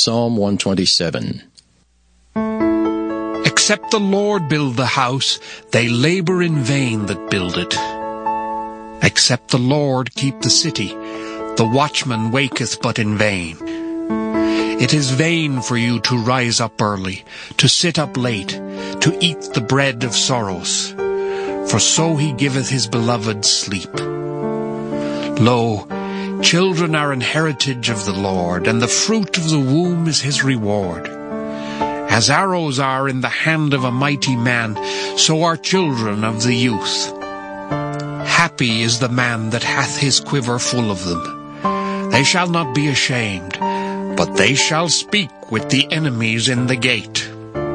Psalm 127. Except the Lord build the house, they labor in vain that build it. Except the Lord keep the city, the watchman waketh but in vain. It is vain for you to rise up early, to sit up late, to eat the bread of sorrows. For so he giveth his beloved sleep. Lo, children are an heritage of the Lord, and the fruit of the womb is his reward. As arrows are in the hand of a mighty man, so are children of the youth. Happy is the man that hath his quiver full of them. They shall not be ashamed, but they shall speak with the enemies in the gate.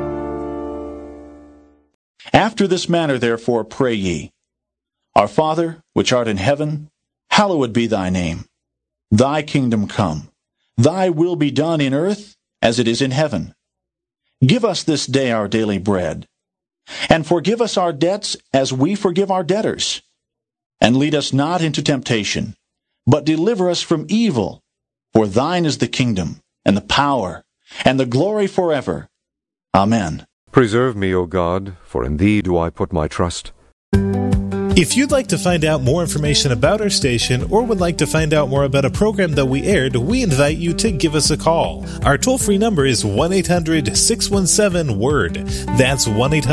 After this manner therefore pray ye, Our Father, which art in heaven, hallowed be thy name. Thy kingdom come. Thy will be done in earth as it is in heaven. Give us this day our daily bread. And forgive us our debts as we forgive our debtors. And lead us not into temptation, but deliver us from evil. For thine is the kingdom, and the power, and the glory forever. Amen. Preserve me, O God, for in thee do I put my trust. If you'd like to find out more information about our station or would like to find out more about a program that we aired, we invite you to give us a call. Our toll-free number is 1-800-617-WORD. That's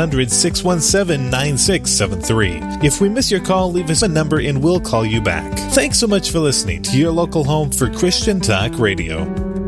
1-800-617-9673. If we miss your call, leave us a number and we'll call you back. Thanks so much for listening to your local home for Christian Talk Radio.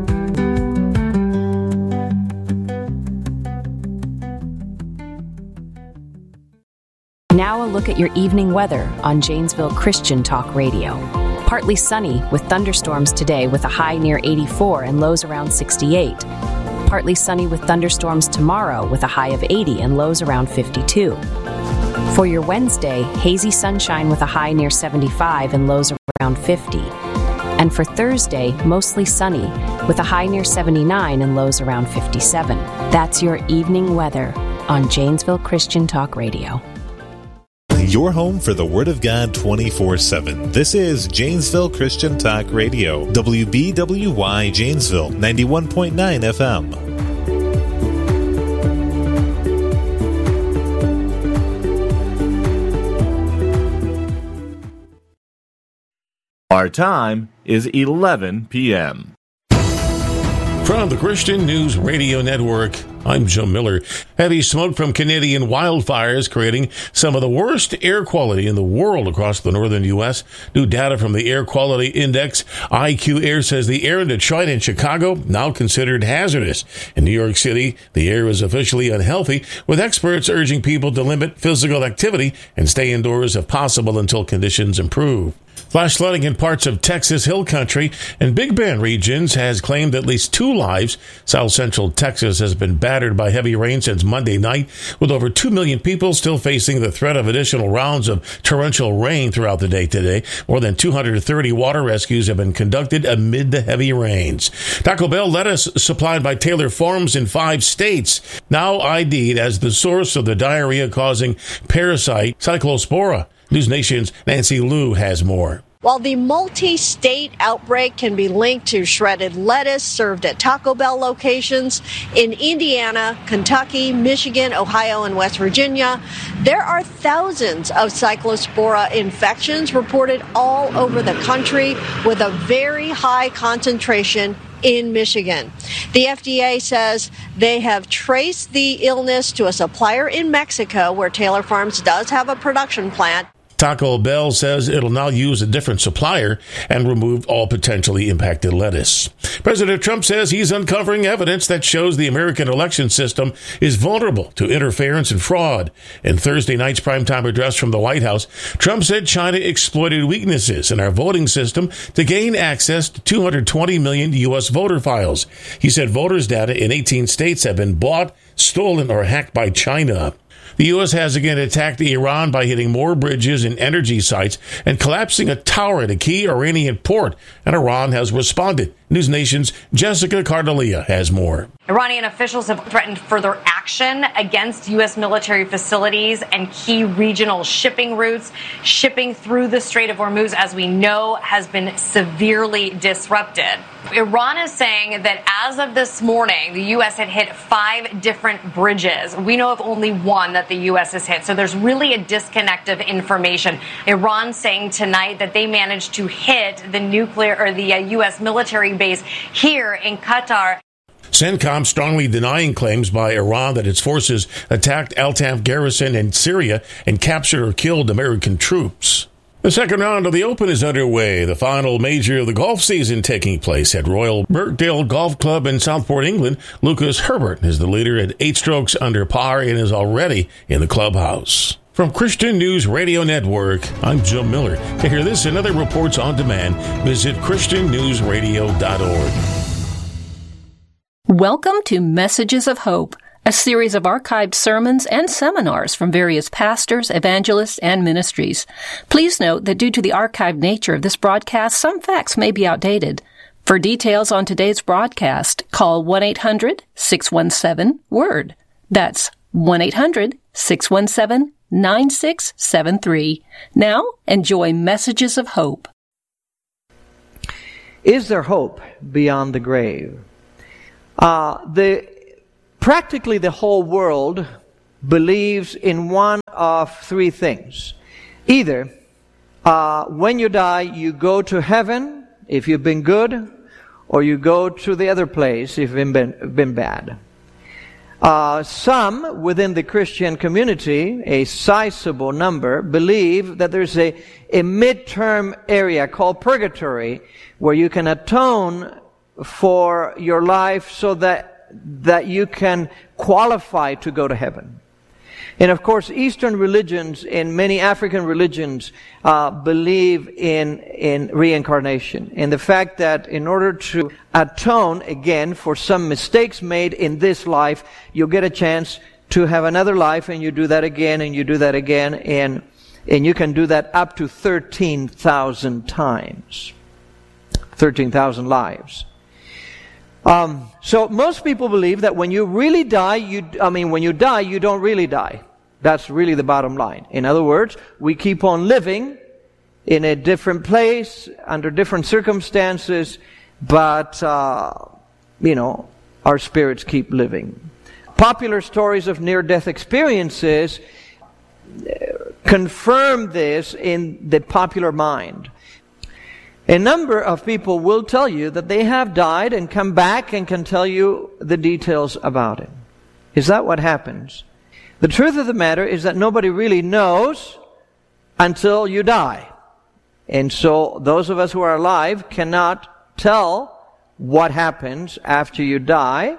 Now a look at your evening weather on Janesville Christian Talk Radio. Partly sunny with thunderstorms today with a high near 84 and lows around 68. Partly sunny with thunderstorms tomorrow with a high of 80 and lows around 52. For your Wednesday, hazy sunshine with a high near 75 and lows around 50. And for Thursday, mostly sunny with a high near 79 and lows around 57. That's your evening weather on Janesville Christian Talk Radio. Your home for the Word of God 24/7. This is Janesville Christian Talk Radio. WBWY Janesville, 91.9 FM. Our time is 11 p.m. From the Christian News Radio Network, I'm Joe Miller. Heavy smoke from Canadian wildfires creating some of the worst air quality in the world across the northern U.S. New data from the Air Quality Index, IQ Air, says the air in Detroit and Chicago now considered hazardous. In New York City, the air is officially unhealthy, with experts urging people to limit physical activity and stay indoors if possible until conditions improve. Flash flooding in parts of Texas Hill Country and Big Bend regions has claimed at least 2 lives. South Central Texas has been battered by heavy rain since Monday night, with over 2 million people still facing the threat of additional rounds of torrential rain throughout the day today. More than 230 water rescues have been conducted amid the heavy rains. Taco Bell lettuce supplied by Taylor Farms in 5 states, now ID'd as the source of the diarrhea-causing parasite Cyclospora. News Nation's Nancy Liu has more. While the multi-state outbreak can be linked to shredded lettuce served at Taco Bell locations in Indiana, Kentucky, Michigan, Ohio, and West Virginia, there are thousands of Cyclospora infections reported all over the country with a very high concentration in Michigan. The FDA says they have traced the illness to a supplier in Mexico where Taylor Farms does have a production plant. Taco Bell says it'll now use a different supplier and remove all potentially impacted lettuce. President Trump says he's uncovering evidence that shows the American election system is vulnerable to interference and fraud. In Thursday night's primetime address from the White House, Trump said China exploited weaknesses in our voting system to gain access to 220 million U.S. voter files. He said voters' data in 18 states have been bought, stolen, or hacked by China. The U.S. has again attacked Iran by hitting more bridges and energy sites and collapsing a tower at a key Iranian port, and Iran has responded. News Nation's Jessica Cardelia has more. Iranian officials have threatened further action against U.S. military facilities and key regional shipping routes. Shipping through the Strait of Hormuz, as we know, has been severely disrupted. Iran is saying that as of this morning, the U.S. had hit 5 different bridges. We know of only one that the U.S. has hit. So there's really a disconnect of information. Iran saying tonight that they managed to hit the U.S. military base here in Qatar. CENTCOM strongly denying claims by Iran that its forces attacked Al-Tanf garrison in Syria and captured or killed American troops. The second round of the Open is underway, the final major of the golf season taking place at Royal Birkdale Golf Club in Southport, England. Lucas Herbert is the leader at 8 strokes under par and is already in the clubhouse. From Christian News Radio Network, I'm Joe Miller. To hear this and other reports on demand, visit ChristianNewsRadio.org. Welcome to Messages of Hope, a series of archived sermons and seminars from various pastors, evangelists, and ministries. Please note that due to the archived nature of this broadcast, some facts may be outdated. For details on today's broadcast, call 1-800-617-WORD. That's 1-800-617-9673. Now, enjoy Messages of Hope. Is there hope beyond the grave? Practically the whole world believes in one of 3 things. Either when you die, you go to heaven if you've been good, or you go to the other place if you've been bad. Some within the Christian community, a sizable number, believe that there's a midterm area called purgatory where you can atone for your life so that you can qualify to go to heaven. And of course, Eastern religions and many African religions believe in reincarnation, and the fact that in order to atone again for some mistakes made in this life, you'll get a chance to have another life, and you do that again, and you do that again, and you can do that up to 13,000 times. 13,000 lives. So most people believe that when you really die, when you die, you don't really die. That's really the bottom line. In other words, we keep on living in a different place, under different circumstances, but, our spirits keep living. Popular stories of near-death experiences confirm this in the popular mind. A number of people will tell you that they have died and come back and can tell you the details about it. Is that what happens? The truth of the matter is that nobody really knows until you die. And so those of us who are alive cannot tell what happens after you die,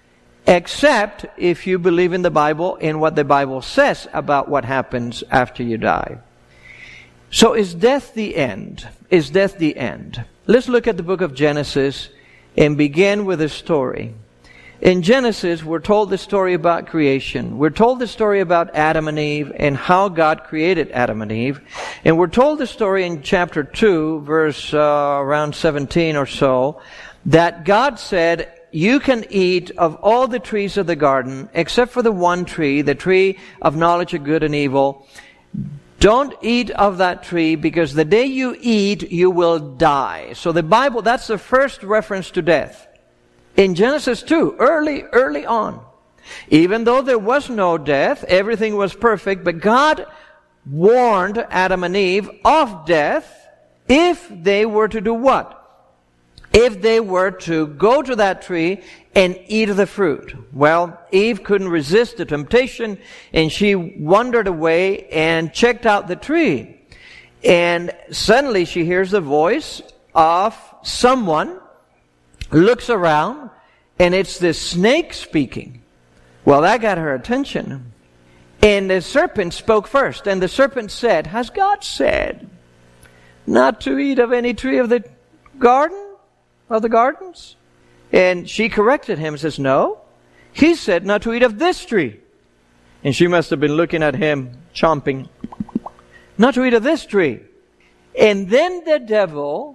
except if you believe in the Bible and what the Bible says about what happens after you die. So is death the end? Is death the end? Let's look at the book of Genesis and begin with a story. In Genesis, we're told the story about creation. We're told the story about Adam and Eve and how God created Adam and Eve. And we're told the story in chapter 2, verse around 17 or so, that God said, you can eat of all the trees of the garden, except for the one tree, the tree of knowledge of good and evil. Don't eat of that tree, because the day you eat, you will die. So the Bible, that's the first reference to death. In Genesis 2, early on. Even though there was no death, everything was perfect, but God warned Adam and Eve of death if they were to do what? If they were to go to that tree and eat of the fruit. Well, Eve couldn't resist the temptation, and she wandered away and checked out the tree. And suddenly she hears the voice of someone, looks around, and it's the snake speaking. Well, that got her attention. And the serpent spoke first, and the serpent said, has God said not to eat of any tree of the garden? Of the gardens? And she corrected him and says, no. He said not to eat of this tree. And she must have been looking at him, chomping. Not to eat of this tree. And then the devil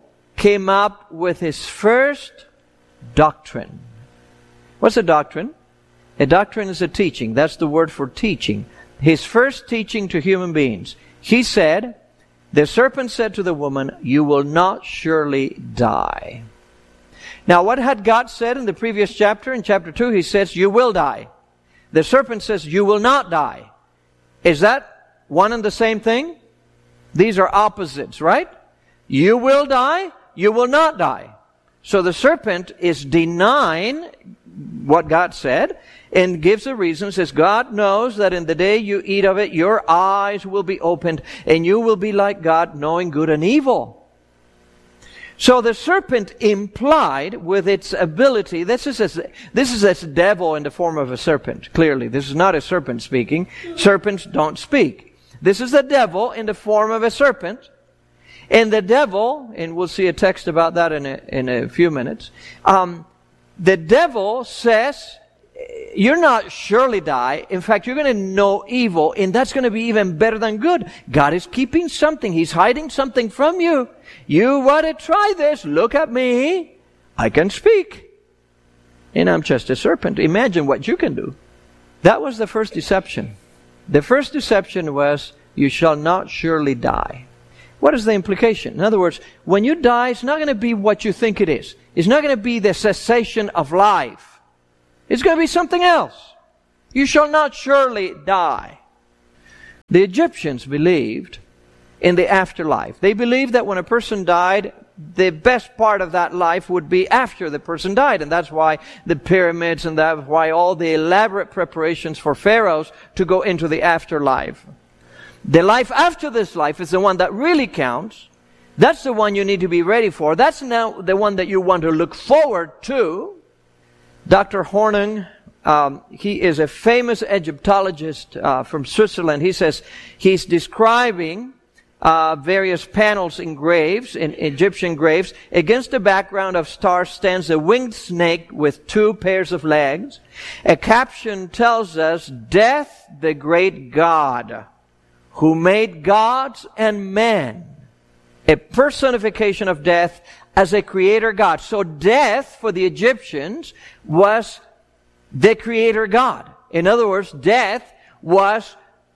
came up with his first doctrine. What's a doctrine? A doctrine is a teaching. That's the word for teaching. His first teaching to human beings. He said, the serpent said to the woman, you will not surely die. Now, what had God said in the previous chapter? In chapter 2, he says, you will die. The serpent says, you will not die. Is that one and the same thing? These are opposites, right? You will die, you will not die. So the serpent is denying what God said and gives a reason. Says, God knows that in the day you eat of it, your eyes will be opened and you will be like God, knowing good and evil. So the serpent implied with its ability, this is a devil in the form of a serpent, clearly. This is not a serpent speaking. Serpents don't speak. This is the devil in the form of a serpent. And the devil, and we'll see a text about that in a few minutes, the devil says, you're not surely die. In fact, you're going to know evil, and that's going to be even better than good. God is keeping something. He's hiding something from you. You want to try this? Look at me. I can speak. And I'm just a serpent. Imagine what you can do. That was the first deception. The first deception was, you shall not surely die. What is the implication? In other words, when you die, it's not going to be what you think it is. It's not going to be the cessation of life. It's going to be something else. You shall not surely die. The Egyptians believed in the afterlife. They believed that when a person died, the best part of that life would be after the person died. And that's why the pyramids and that's why all the elaborate preparations for pharaohs to go into the afterlife. The life after this life is the one that really counts. That's the one you need to be ready for. That's now the one that you want to look forward to. Dr. Hornung, he is a famous Egyptologist from Switzerland. He says he's describing various panels in graves, in Egyptian graves. Against a background of stars stands a winged snake with 2 pairs of legs. A caption tells us, Death, the great God, who made gods and men. A personification of death as a creator God. So death for the Egyptians was the creator God. In other words, death was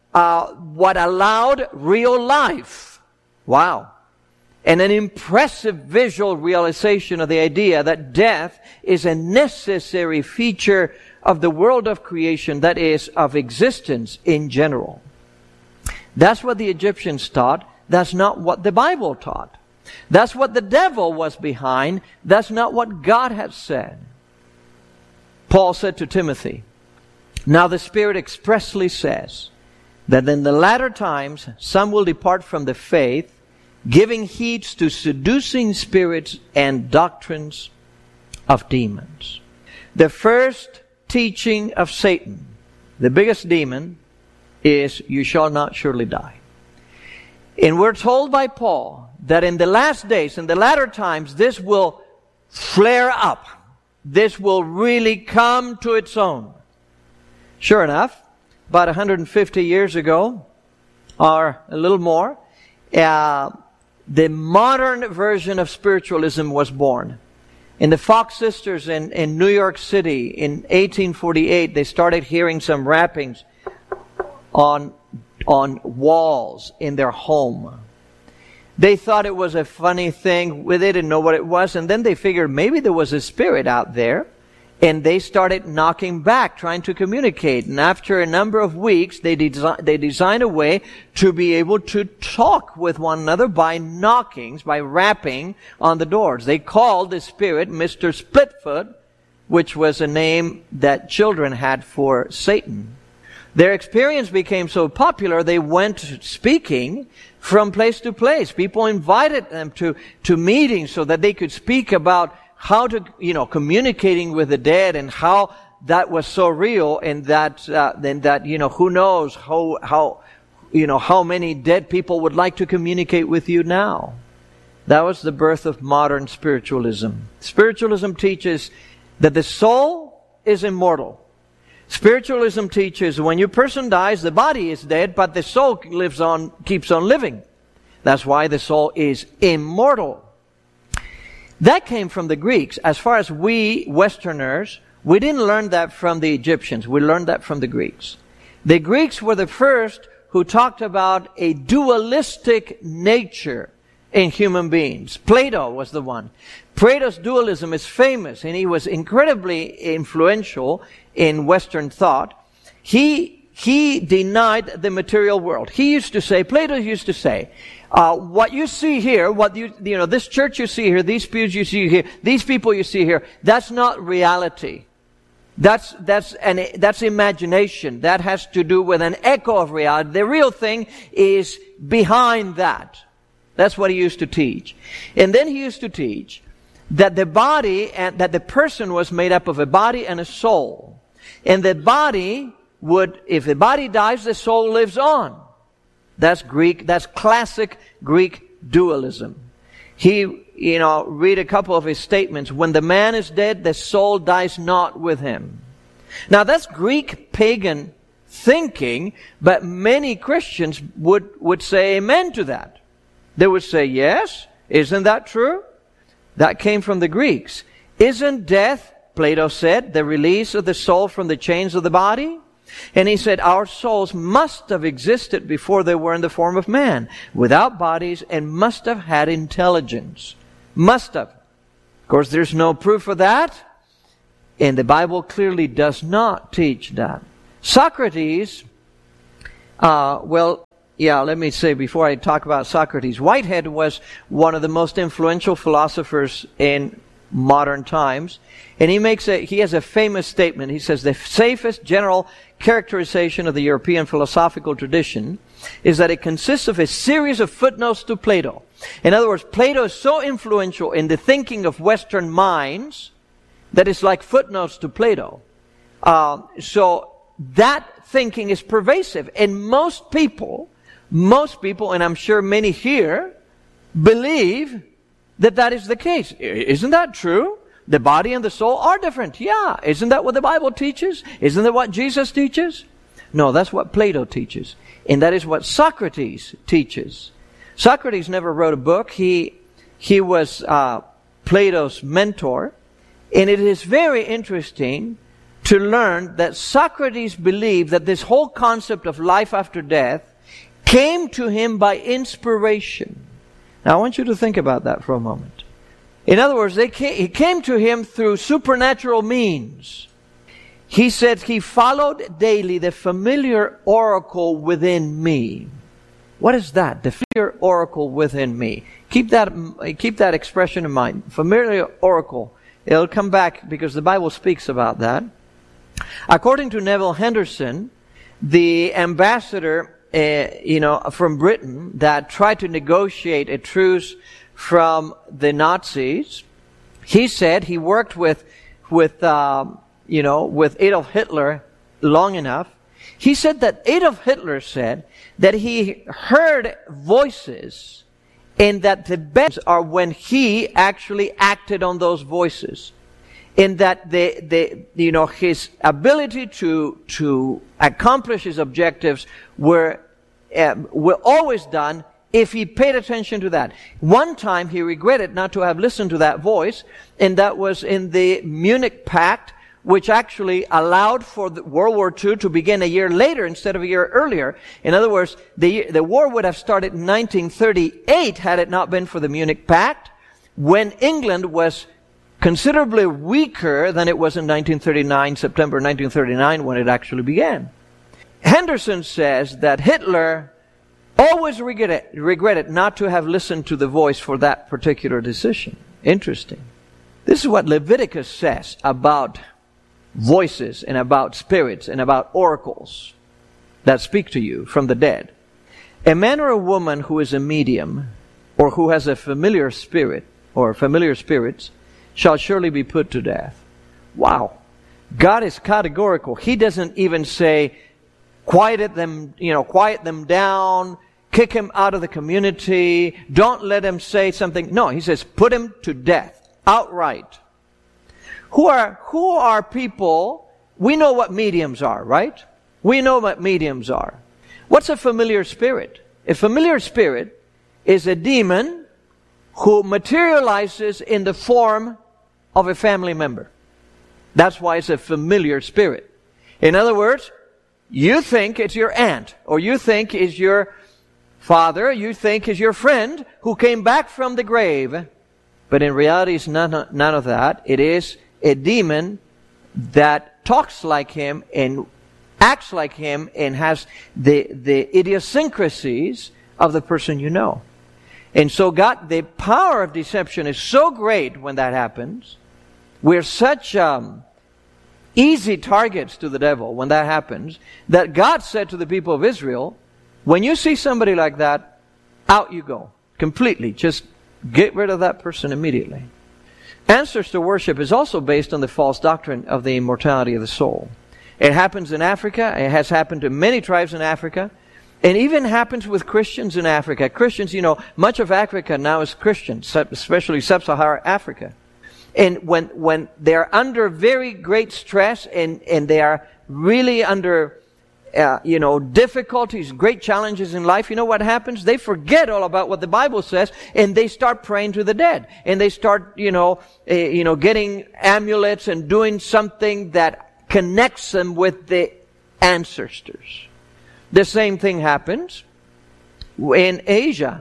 what allowed real life. Wow. And an impressive visual realization of the idea that death is a necessary feature of the world of creation, that is, of existence in general. That's what the Egyptians taught. That's not what the Bible taught. That's what the devil was behind. That's not what God had said. Paul said to Timothy, now the Spirit expressly says that in the latter times some will depart from the faith, giving heed to seducing spirits and doctrines of demons. The first teaching of Satan, the biggest demon, is you shall not surely die. And we're told by Paul that in the last days, in the latter times, this will flare up. This will really come to its own. Sure enough, about 150 years ago, or a little more, the modern version of spiritualism was born. In the Fox sisters in New York City in 1848, they started hearing some rappings on walls in their home. They thought it was a funny thing. They didn't know what it was. And then they figured maybe there was a spirit out there. And they started knocking back, trying to communicate. And after a number of weeks, they designed a way to be able to talk with one another by knockings, by rapping on the doors. They called the spirit Mr. Splitfoot, which was a name that children had for Satan. Their experience became so popular, they went speaking from place to place. People invited them to meetings so that they could speak about how to, communicating with the dead and how that was so real, and that, who knows how many dead people would like to communicate with you now. That was the birth of modern spiritualism. Spiritualism teaches that the soul is immortal. Spiritualism teaches when your person dies, the body is dead, but the soul lives on, keeps on living. That's why the soul is immortal. That came from the Greeks. As far as we Westerners, we didn't learn that from the Egyptians. We learned that from the Greeks. The Greeks were the first who talked about a dualistic nature in human beings. Plato was the one. Plato's dualism is famous, and he was incredibly influential in Western thought. He denied the material world. Plato used to say, what you see here, this church you see here, these pews you see here, these people you see here, that's not reality. That's imagination. That has to do with an echo of reality. The real thing is behind that. That's what he used to teach. And then he used to teach that the body and that the person was made up of a body and a soul. And the body if the body dies, the soul lives on. That's classic Greek dualism. Read a couple of his statements. When the man is dead, the soul dies not with him. Now that's Greek pagan thinking, but many Christians would say amen to that. They would say, yes, isn't that true? That came from the Greeks. Isn't death, Plato said, the release of the soul from the chains of the body? And he said, our souls must have existed before they were in the form of man, without bodies, and must have had intelligence. Must have. Of course, there's no proof for that, and the Bible clearly does not teach that. Socrates, let me say before I talk about Socrates, Whitehead was one of the most influential philosophers in modern times, and he has a famous statement. He says, the safest general characterization of the European philosophical tradition is that it consists of a series of footnotes to Plato. In other words, Plato is so influential in the thinking of Western minds that it's like footnotes to Plato. So that thinking is pervasive, and most people, and I'm sure many here, believe that is the case. Isn't that true? The body and the soul are different. Yeah. Isn't that what the Bible teaches? Isn't that what Jesus teaches? No, that's what Plato teaches. And that is what Socrates teaches. Socrates never wrote a book. He was Plato's mentor. And it is very interesting to learn that Socrates believed that this whole concept of life after death came to him by inspiration. Now I want you to think about that for a moment. In other words, it came to him through supernatural means. He said he followed daily the familiar oracle within me. What is that? The familiar oracle within me. Keep that expression in mind. Familiar oracle. It'll come back because the Bible speaks about that. According to Neville Henderson, the ambassador from Britain that tried to negotiate a truce from the Nazis, he said he worked with Adolf Hitler long enough. He said that Adolf Hitler said that he heard voices, and that the best are when he actually acted on those voices, and that his ability to accomplish his objectives were always done if he paid attention to that. One time he regretted not to have listened to that voice, and that was in the Munich Pact, which actually allowed for World War II to begin a year later instead of a year earlier. In other words, the war would have started in 1938 had it not been for the Munich Pact, when England was considerably weaker than it was in September 1939, when it actually began. Henderson says that Hitler always regretted not to have listened to the voice for that particular decision. Interesting. This is what Leviticus says about voices and about spirits and about oracles that speak to you from the dead. A man or a woman who is a medium or who has a familiar spirit or familiar spirits shall surely be put to death. Wow. God is categorical. He doesn't even say, quiet them down, kick him out of the community, don't let him say something. No, he says, put him to death, outright. Who are people? We know what mediums are, right? We know what mediums are. What's a familiar spirit? A familiar spirit is a demon who materializes in the form of a family member. That's why it's a familiar spirit. In other words, you think it's your aunt, or you think it's your father, you think it's your friend who came back from the grave. But in reality, it's none of that. It is a demon that talks like him and acts like him and has the idiosyncrasies of the person you know. And so the power of deception is so great when that happens. We're such easy targets to the devil when that happens, that God said to the people of Israel, when you see somebody like that, out you go. Completely. Just get rid of that person immediately. Answers to worship is also based on the false doctrine of the immortality of the soul. It happens in Africa. It has happened to many tribes in Africa. It even happens with Christians in Africa. Christians, much of Africa now is Christian, especially Sub-Saharan Africa. And when they're under very great stress and they are really under, difficulties, great challenges in life, you know what happens? They forget all about what the Bible says and they start praying to the dead. And they start, getting amulets and doing something that connects them with the ancestors. The same thing happens in Asia.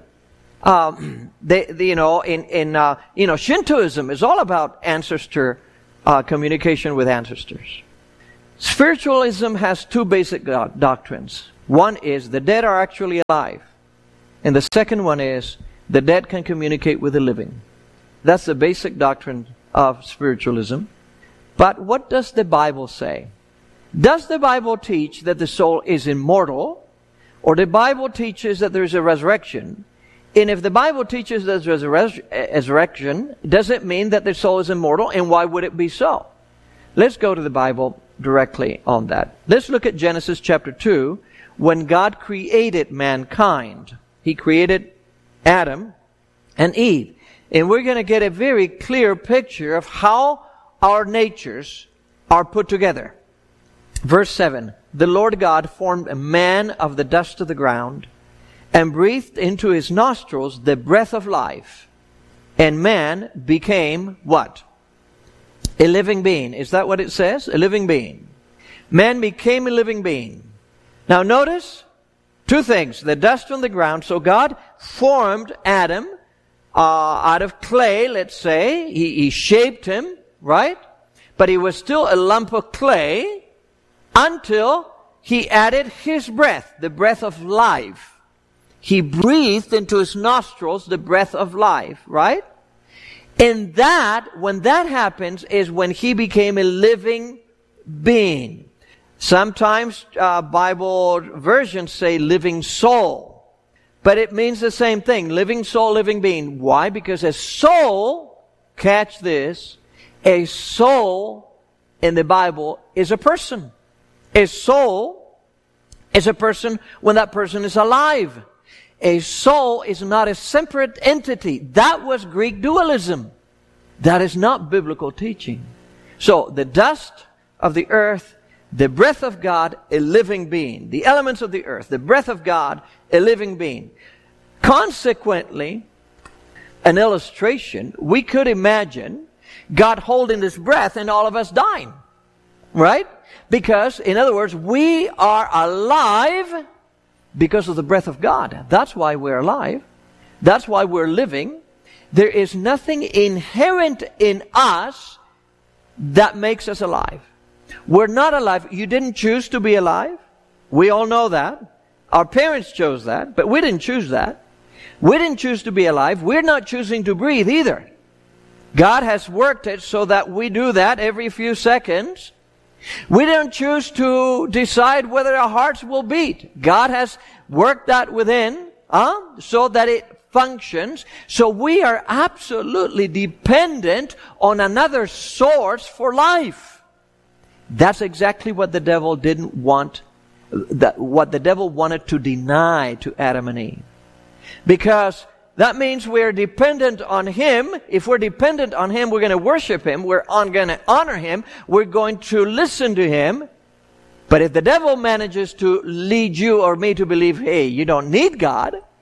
Shintoism is all about ancestor communication with ancestors. Spiritualism has two basic doctrines. One is the dead are actually alive, and the second one is the dead can communicate with the living. That's the basic doctrine of spiritualism. But what does the Bible say? Does the Bible teach that the soul is immortal, or the Bible teaches that there is a resurrection? And if the Bible teaches there's a resurrection, does it mean that the soul is immortal? And why would it be so? Let's go to the Bible directly on that. Let's look at Genesis chapter 2, when God created mankind. He created Adam and Eve. And we're going to get a very clear picture of how our natures are put together. Verse 7, the Lord God formed a man of the dust of the ground and breathed into his nostrils the breath of life. And man became what? A living being. Is that what it says? A living being. Man became a living being. Now notice two things. The dust on the ground. So God formed Adam out of clay, let's say. He shaped him, right? But he was still a lump of clay until he added his breath, the breath of life. He breathed into his nostrils the breath of life, right? And when that happens, is when he became a living being. Sometimes Bible versions say living soul. But it means the same thing. Living soul, living being. Why? Because a soul, catch this, a soul in the Bible is a person. A soul is a person when that person is alive. A soul is not a separate entity. That was Greek dualism. That is not biblical teaching. So, the dust of the earth, the breath of God, a living being. The elements of the earth, the breath of God, a living being. Consequently, an illustration, we could imagine God holding this breath and all of us dying. Right? Because, in other words, we are alive because of the breath of God. That's why we're alive. That's why we're living. There is nothing inherent in us that makes us alive. We're not alive. You didn't choose to be alive. We all know that. Our parents chose that, but we didn't choose that. We didn't choose to be alive. We're not choosing to breathe either. God has worked it so that we do that every few seconds. We don't choose to decide whether our hearts will beat. God has worked that within, so that it functions. So we are absolutely dependent on another source for life. That's exactly what the devil didn't want, what the devil wanted to deny to Adam and Eve. Because that means we're dependent on Him. If we're dependent on Him, we're going to worship Him. We're going to honor Him. We're going to listen to Him. But if the devil manages to lead you or me to believe, hey, you don't need God,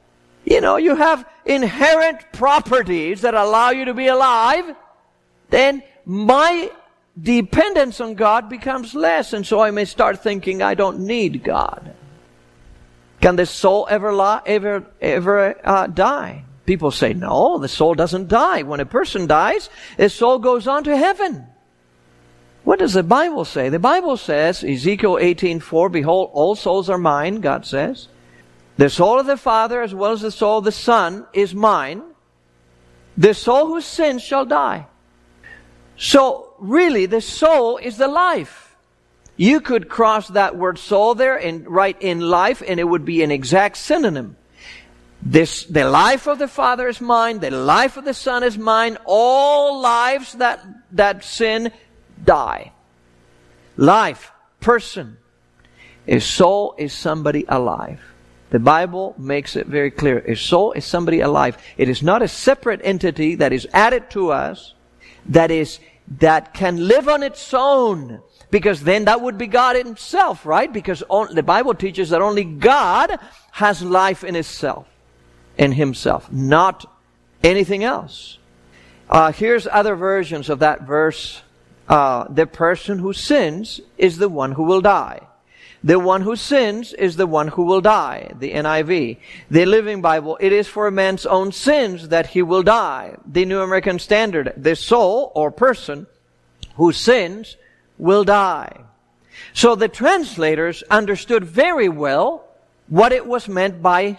you know, you have inherent properties that allow you to be alive, then my dependence on God becomes less, and so I may start thinking I don't need God. Can the soul ever die? People say, no, the soul doesn't die. When a person dies, his soul goes on to heaven. What does the Bible say? The Bible says, Ezekiel 18:4, behold, all souls are mine, God says. The soul of the Father as well as the soul of the Son is mine. The soul who sins shall die. So, really, the soul is the life. You could cross that word soul there and write in life, and it would be an exact synonym. The life of the Father is mine, the life of the Son is mine. All lives that sin die. Life, person. A soul is somebody alive. The Bible makes it very clear. A soul is somebody alive. It is not a separate entity that is added to us, that can live on its own. Because then that would be God himself, right? Because the Bible teaches that only God has life in himself, not anything else. Here's other versions of that verse. The person who sins is the one who will die. The one who sins is the one who will die. The NIV. The Living Bible, it is for a man's own sins that he will die. The New American Standard, the soul or person who sins will die. So the translators understood very well what it was meant by